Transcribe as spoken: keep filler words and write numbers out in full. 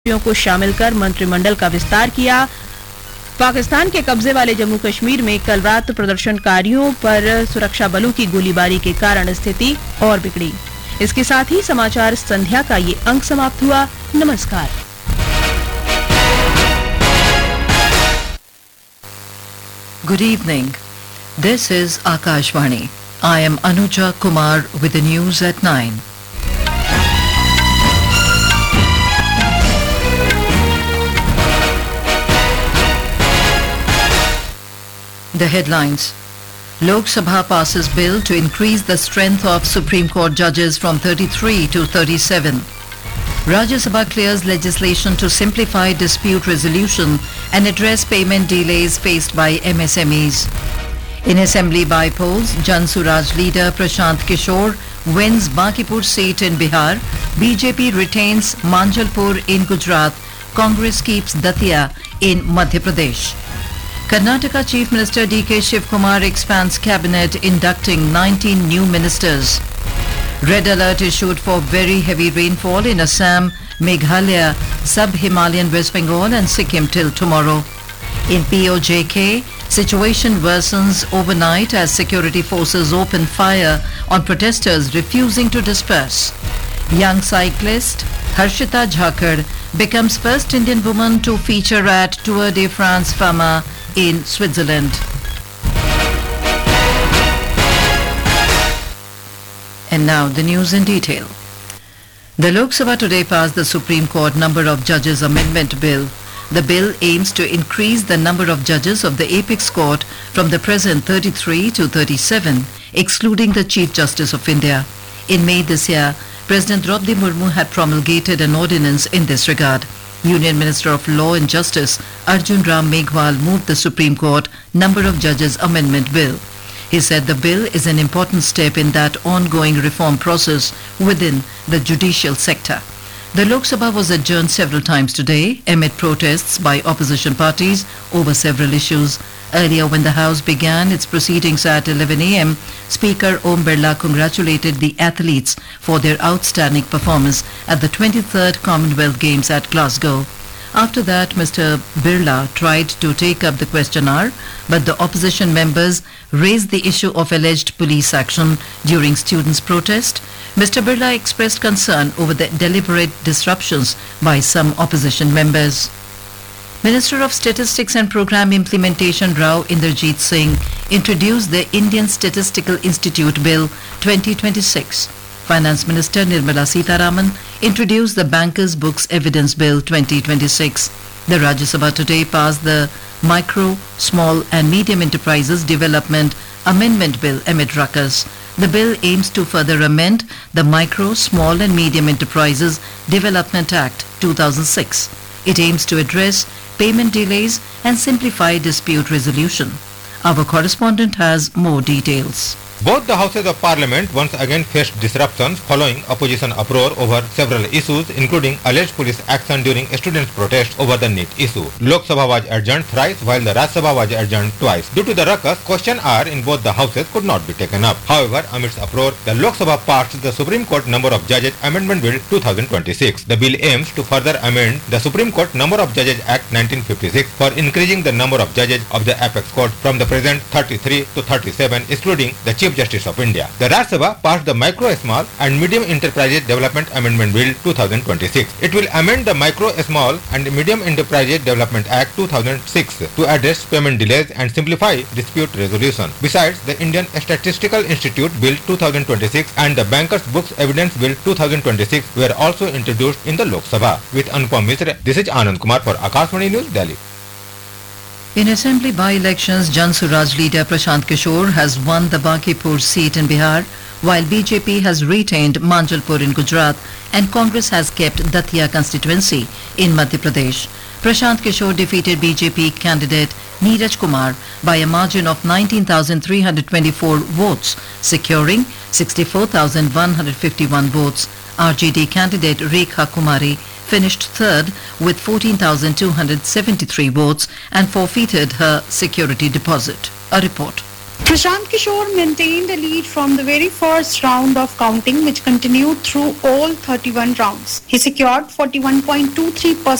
को शामिल कर मंत्रिमंडल का विस्तार किया। पाकिस्तान के कब्जे वाले जम्मू कश्मीर में कल रात प्रदर्शनकारियों पर सुरक्षा बलों की गोलीबारी के कारण स्थिति और बिगड़ी। इसके साथ ही समाचार संध्या का ये अंक समाप्त हुआ। नमस्कार। Good evening. This is Akashvani. I am Anuja Kumar with the news at nine. The headlines. Lok Sabha passes bill to increase the strength of Supreme Court judges from thirty-three to thirty-seven. Rajya Sabha clears legislation to simplify dispute resolution and address payment delays faced by M S M Es. In assembly by polls, Jan Suraj leader Prashant Kishore wins Bankipur seat in Bihar. B J P retains Manjalpur in Gujarat. Congress keeps Datia in Madhya Pradesh. Karnataka Chief Minister D K Shivkumar expands cabinet, inducting nineteen new ministers. Red alert issued for very heavy rainfall in Assam, Meghalaya, Sub-Himalayan West Bengal and Sikkim till tomorrow. In P O J K, situation worsens overnight as security forces open fire on protesters refusing to disperse. Young cyclist Harshita Jhakar becomes first Indian woman to feature at Tour de France Fama in Switzerland. And now the news in detail. The Lok Sabha today passed the Supreme Court Number of Judges Amendment Bill. The bill aims to increase the number of judges of the Apex Court from the present thirty-three to thirty-seven, excluding the Chief Justice of India. In May this year, President Draupadi Murmu had promulgated an ordinance in this regard. Union Minister of Law and Justice Arjun Ram Meghwal moved the Supreme Court Number of Judges Amendment Bill. He said the bill is an important step in that ongoing reform process within the judicial sector. The Lok Sabha was adjourned several times today amid protests by opposition parties over several issues. Earlier, when the House began its proceedings at eleven a m, Speaker Om Birla congratulated the athletes for their outstanding performance at the twenty-third Commonwealth Games at Glasgow. After that, Mister Birla tried to take up the question hour, but the opposition members raised the issue of alleged police action during students' protest. Mister Birla expressed concern over the deliberate disruptions by some opposition members. Minister of Statistics and Programme Implementation Rao Inderjeet Singh introduced the Indian Statistical Institute Bill twenty twenty-six. Finance Minister Nirmala Sitharaman introduced the Bankers' Books Evidence Bill twenty twenty-six. The Rajya Sabha today passed the Micro, Small and Medium Enterprises Development Amendment Bill amid ruckus. The bill aims to further amend the Micro, Small and Medium Enterprises Development Act two thousand six. It aims to address payment delays and simplify dispute resolution. Our correspondent has more details. Both the houses of parliament once again faced disruptions following opposition uproar over several issues, including alleged police action during students' protest over the NEET issue. Lok Sabha was adjourned thrice while the Rajya Sabha was adjourned twice. Due to the ruckus, question hour in both the houses could not be taken up. However, amidst uproar, the Lok Sabha passed the Supreme Court Number of Judges Amendment Bill two thousand twenty-six. The bill aims to further amend the Supreme Court Number of Judges Act nineteen fifty-six for increasing the number of judges of the Apex Court from the present thirty-three to thirty-seven, excluding the Chief Justice of India. The Rajya Sabha passed the Micro, Small and Medium Enterprises Development Amendment Bill two thousand twenty-six. It will amend the Micro, Small and Medium Enterprises Development Act two thousand six to address payment delays and simplify dispute resolution. Besides, the Indian Statistical Institute Bill two thousand twenty-six and the Bankers' Books Evidence Bill two thousand twenty-six were also introduced in the Lok Sabha. With Anupam Mishra, this is Anand Kumar for Akashvani News, Delhi. In assembly by-elections, Jan Suraj leader Prashant Kishore has won the Bankipur seat in Bihar, while B J P has retained Manjalpur in Gujarat and Congress has kept Datia constituency in Madhya Pradesh. Prashant Kishore defeated B J P candidate Neeraj Kumar by a margin of nineteen thousand three hundred twenty-four votes, securing sixty-four thousand one hundred fifty-one votes. R J D candidate Rekha Kumari finished third with fourteen thousand two hundred seventy-three votes and forfeited her security deposit. A report. Prashant Kishore maintained a lead from the very first round of counting, which continued through all thirty-one rounds. He secured forty-one point two three percent